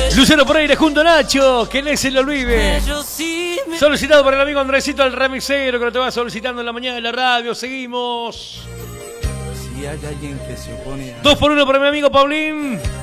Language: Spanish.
Luciano Pereira junto a Nacho, que no se lo olvide. Solicitado por el amigo Andresito el remixero, que lo te va solicitando en la mañana de la radio. Seguimos. Si hay alguien que se opone a... 2 por 1 para mi amigo Paulín.